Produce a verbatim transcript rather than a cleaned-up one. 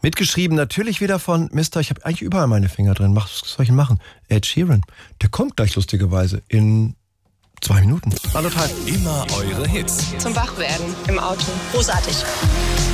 Mitgeschrieben natürlich wieder von Mister, ich habe eigentlich überall meine Finger drin. Was soll ich denn machen? Ed Sheeran. Der kommt gleich lustigerweise in zwei Minuten. Hallo, Teil. Immer eure Hits. Zum Wachwerden im Auto. Großartig.